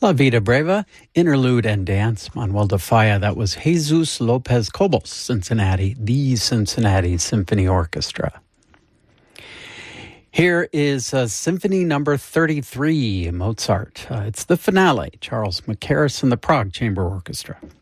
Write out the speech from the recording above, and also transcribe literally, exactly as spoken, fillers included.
La Vida Brava, Interlude and Dance, Manuel de Falla. That was Jesus Lopez Cobos, Cincinnati, the Cincinnati Symphony Orchestra. Here is uh, Symphony Number thirty-three, Mozart. Uh, it's the finale, Charles Mackerras and the Prague Chamber Orchestra.